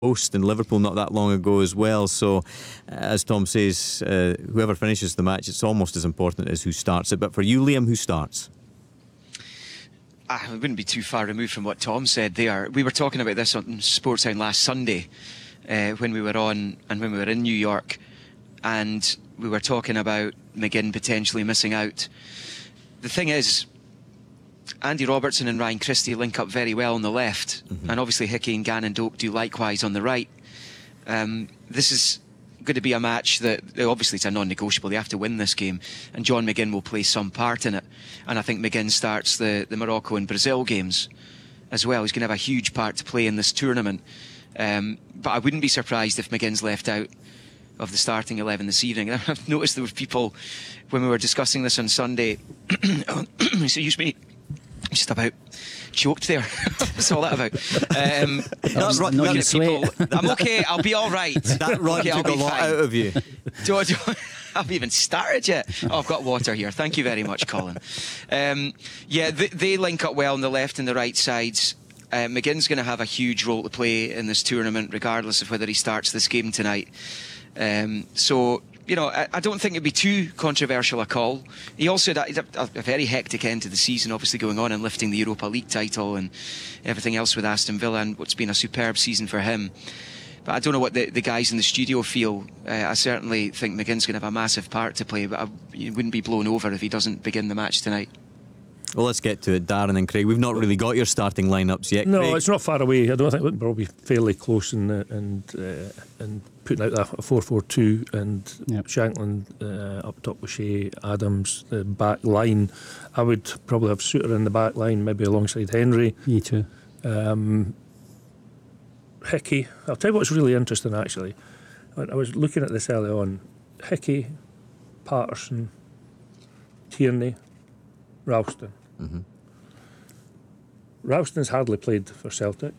host in Liverpool not that long ago as well. So, as Tom says, whoever finishes the match, it's almost as important as who starts it. But for you, Liam, who starts? I wouldn't be too far removed from what Tom said there. We were talking about this on Sportsound last Sunday when we were on and when we were in New York, and we were talking about McGinn potentially missing out. The thing is, Andy Robertson and Ryan Christie link up very well on the left, and obviously Hickey and Gannon Doak do likewise on the right. This is going to be a match that obviously it's a non-negotiable. They have to win this game, and John McGinn will play some part in it. And I think McGinn starts the Morocco and Brazil games as well. He's going to have a huge part to play in this tournament. But I wouldn't be surprised if McGinn's left out of the starting 11 this evening. I've noticed there were people when we were discussing this on Sunday. Excuse me. Just about choked there. What's all that about? I'm okay, I'll be all right. That run took a lot out of you. I've even started yet. Oh, I've got water here. Thank you very much, Colin. They link up well on the left and the right sides. McGinn's going to have a huge role to play in this tournament, regardless of whether he starts this game tonight. I don't think it'd be too controversial a call. He also had a very hectic end to the season, obviously going on and lifting the Europa League title and everything else with Aston Villa, and what's been a superb season for him. But I don't know what the guys in the studio feel. I certainly think McGinn's going to have a massive part to play, but he wouldn't be blown over if he doesn't begin the match tonight. Well, let's get to it, Darren and Craig. We've not really got your starting lineups yet. No, Craig. It's not far away. I don't think we'll be fairly close in putting out a 4-4-2 and Shankland up top with Shea, Adams, the back line. I would probably have Suter in the back line, maybe alongside Henry. Me too. Hickey. I'll tell you what's really interesting actually. I was looking at this early on. Hickey, Patterson, Tierney, Ralston. Ralston's hardly played for Celtic.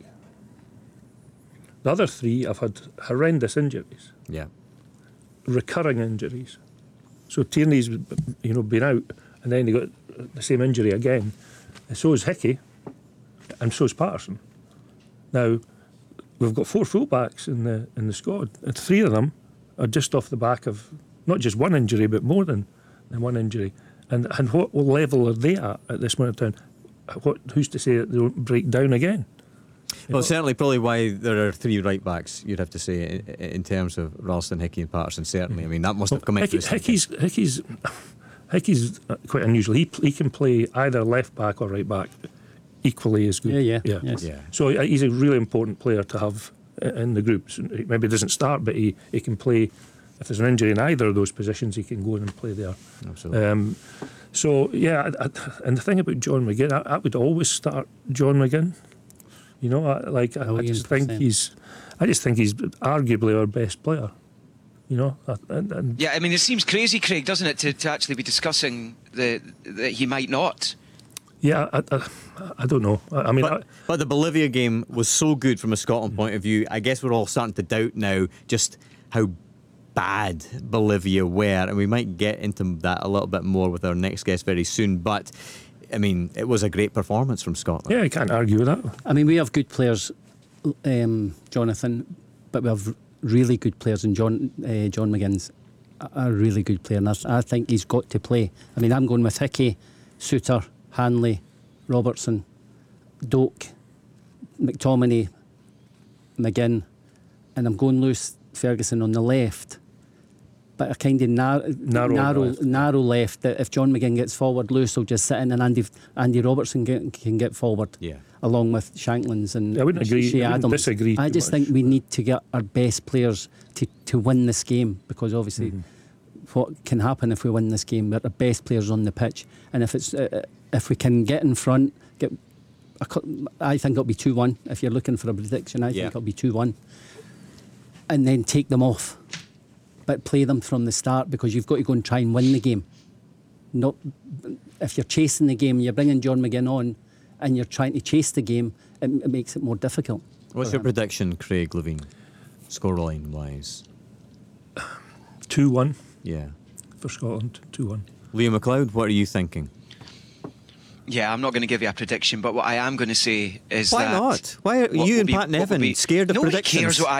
The other three have had horrendous injuries. Yeah. Recurring injuries. So Tierney's been out and then he got the same injury again. And so is Hickey and so is Patterson. Now we've got 4 fullbacks in the squad, and 3 of them are just off the back of not just one injury but more than one injury. And what level are they at this moment in time? Who's to say that they don't break down again? Well, certainly probably why there are 3 right backs, you'd have to say, in terms of Ralston, Hickey and Patterson, certainly. I mean, that must have come into Hickey's quite unusual. He can play either left back or right back equally as good. Yeah. So he's a really important player to have in the groups. Maybe he doesn't start, but he can play. If there's an injury in either of those positions, he can go in and play there. Absolutely. And the thing about John McGinn, I would always start John McGinn. I just think he's arguably our best player. Yeah, I mean, it seems crazy, Craig, doesn't it, to actually be discussing that he might not. Yeah, I don't know. But the Bolivia game was so good from a Scotland point of view. I guess we're all starting to doubt now just how bad Bolivia were, and we might get into that a little bit more with our next guest very soon. But I mean, it was a great performance from Scotland. Yeah, I can't argue with that. I mean, we have good players, Jonathan, but we have really good players, and John McGinn's a really good player, and I think he's got to play. I mean, I'm going with Hickey, Suter, Hanley, Robertson, Doak, McTominay, McGinn, and I'm going Lewis Ferguson on the left. But a kind of narrow left. That if John McGinn gets forward, Lewis will just sit in, and Andy Robertson can get forward. Yeah. Along with Shanklands and I wouldn't agree. Shea I wouldn't Adams. disagree. I just think we need to get our best players to win this game, because obviously what can happen if we win this game? We're the best players on the pitch, and if we can get in front, I think it'll be 2-1. If you're looking for a prediction, I think it'll be 2-1, and then take them off. But play them from the start, because you've got to go and try and win the game. Not if you're chasing the game, you're bringing John McGinn on and you're trying to chase the game, it makes it more difficult. What's your prediction, Craig Levine, scoreline wise? 2-1. Yeah. For Scotland, 2-1. Liam McLeod, what are you thinking? Yeah, I'm not going to give you a prediction, but what I am going to say is Why not? Why are you and Pat Nevin scared of predictions? Nobody cares what I